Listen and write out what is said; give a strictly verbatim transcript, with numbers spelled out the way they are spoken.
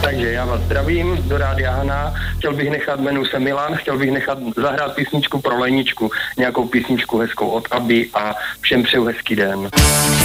Takže já vás zdravím do Rádia Hana. Chtěl bych nechat, jmenuji se Milan, chtěl bych nechat zahrát písničku pro Leničku. Nějakou písničku hezkou od Aby a všem přeju hezký den.